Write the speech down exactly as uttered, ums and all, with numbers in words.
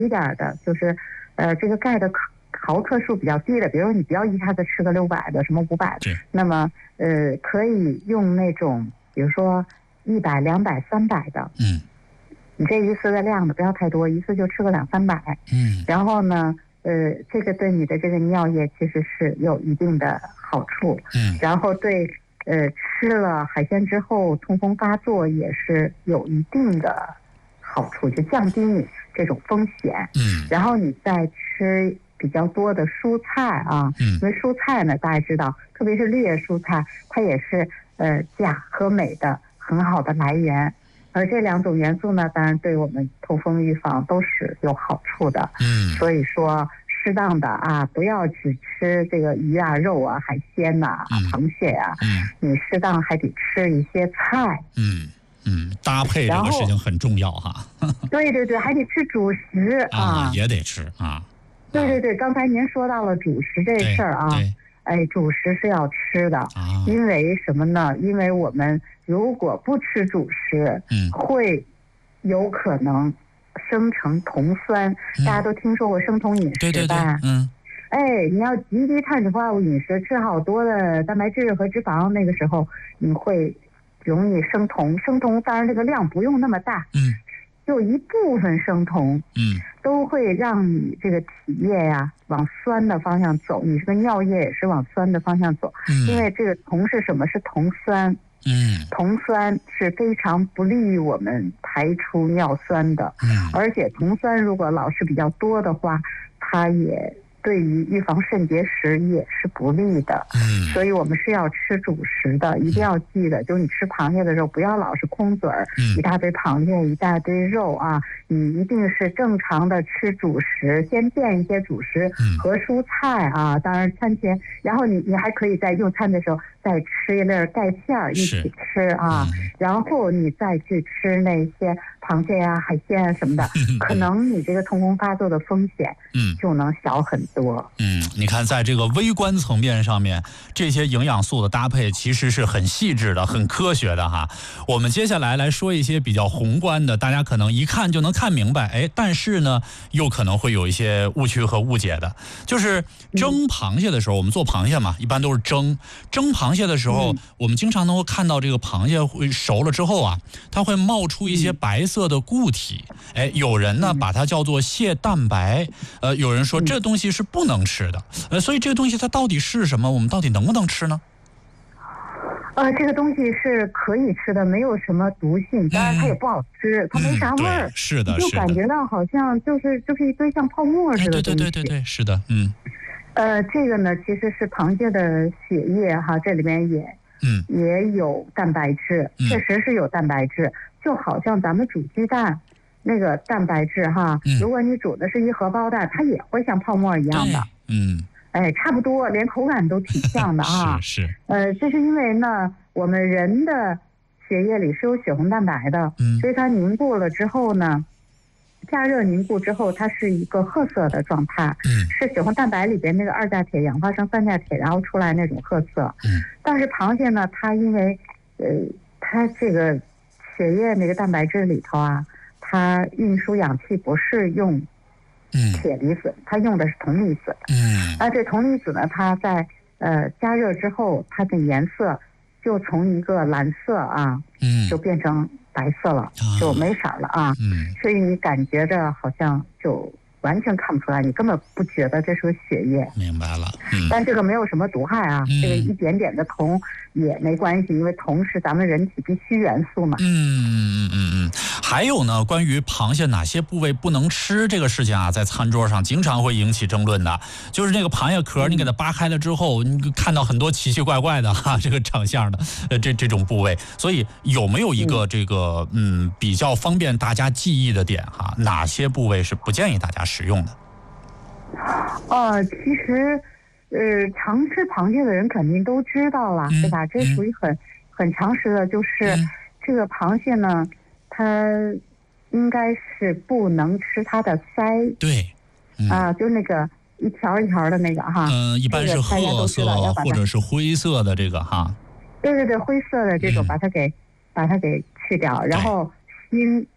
一点的，就是呃这个钙的毫克数比较低的，比如说你不要一下子吃个六百的，什么五百的，那么呃可以用那种比如说一百、两百、三百的， 嗯， 你这一次的量的不要太多，一次就吃个两三百， 嗯， 然后呢，呃，这个对你的这个尿液其实是有一定的好处， 嗯， 然后对呃吃了海鲜之后痛风发作也是有一定的好处，就降低你这种风险， 嗯， 然后你再吃比较多的蔬菜啊， 嗯， 因为蔬菜呢，大家知道，特别是绿叶蔬菜，它也是呃钾和镁的很好的来源，而这两种元素呢，当然对我们痛风预防都是有好处的。 嗯， 所以说适当的啊，不要只吃这个鱼啊、肉啊、海鲜呐、啊、 嗯、 螃蟹啊， 嗯， 你适当还得吃一些菜。 嗯嗯，搭配这个事情很重要哈。 对对对，还得吃主食啊， 啊也得吃啊。 对对对，刚才您说到了主食这事儿啊，哎，主食是要吃的， 啊， 因为什么呢？因为我们如果不吃主食， 嗯， 会有可能生成酮酸。 嗯、 大家都听说过生酮饮食吧？ 对对对，嗯， 哎，你要极低碳水化合物饮食，吃好多的蛋白质和脂肪，那个时候你会容易生酮。生酮当然这个量不用那么大， 嗯， 就一部分生酮， 嗯， 都会让你这个体液呀往酸的方向走，你这个尿液也是往酸的方向走， 嗯， 因为这个酮是什么？是酮酸， 嗯， 酮酸是非常不利于我们排出尿酸的， 嗯， 而且酮酸如果老是比较多的话，它也对于预防肾结石也是不利的， 嗯， 所以我们是要吃主食的，一定要记得，就是你吃螃蟹的时候不要老是空嘴儿， 嗯， 一大堆螃蟹一大堆肉啊，你一定是正常的吃主食，先垫一些主食和蔬菜啊，当然餐前，然后你你还可以在用餐的时候再吃一粒钙片儿一起吃啊， 嗯， 然后你再去吃那些螃蟹呀、海鲜啊什么的，可能你这个痛风发作的风险嗯就能小很多。 嗯，你看，在这个微观层面上面，这些营养素的搭配其实是很细致的、很科学的哈。我们接下来来说一些比较宏观的，大家可能一看就能看明白，哎，但是呢，又可能会有一些误区和误解的。就是蒸螃蟹的时候，我们做螃蟹嘛，一般都是蒸。蒸螃蟹的时候，我们经常能够看到这个螃蟹会熟了之后啊，它会冒出一些白色的固体。哎，有人呢把它叫做蟹蛋白，呃，有人说这东西是不能吃的，呃，所以这个东西它到底是什么？我们到底能不能吃呢？ 呃，这个东西是可以吃的，没有什么毒性，当然它也不好吃，嗯、它没啥味儿、 嗯，是的， 就感觉到好像就是就是一堆像泡沫似的东西。 对对对对对，是的，嗯。 呃，这个呢，其实是螃蟹的血液哈，这里面也嗯也有蛋白质，确实是有蛋白质，嗯、就好像咱们煮鸡蛋。那个蛋白质哈， 嗯、 如果你煮的是一荷包蛋，它也会像泡沫一样的， 嗯， 哎，差不多，连口感都挺像的啊。 是是。 呃，这是因为呢，我们人的血液里是有血红蛋白的， 嗯， 所以它凝固了之后呢，加热凝固之后，它是一个褐色的状态， 嗯， 是血红蛋白里边那个二价铁氧化生三价铁，然后出来那种褐色。 嗯， 但是螃蟹呢，它因为呃，它这个血液那个蛋白质里头啊。它运输氧气不是用铁离子，嗯、它用的是铜离子。 嗯， 而这铜离子呢，它在呃加热之后，它的颜色就从一个蓝色啊， 嗯， 就变成白色了，啊、就没色了啊。 嗯， 所以你感觉着好像就完全看不出来，你根本不觉得这是个血液。 明白了。嗯， 但这个没有什么毒害啊， 嗯、 这个一点点的铜也没关系，因为铜是咱们人体必需元素嘛。 嗯嗯嗯嗯。还有呢，关于螃蟹哪些部位不能吃这个事情啊，在餐桌上经常会引起争论的。就是这个螃蟹壳，你给它扒开了之后，你看到很多奇奇怪怪的哈，这个长相的，呃，这这种部位。所以有没有一个这个嗯比较方便大家记忆的点哈？哪些部位是不建议大家食用的？ 呃，其实，呃，常吃螃蟹的人肯定都知道了， 嗯、 对吧？这属于很、嗯、很常识的，就是、嗯、这个螃蟹呢。它应该是不能吃它的鳃， 对， 嗯、啊，就那个一条一条的那个哈， 嗯、呃，一般是褐色或者是灰色的这个哈， 对对对，灰色的这种把它给、嗯、把它给去掉，然后心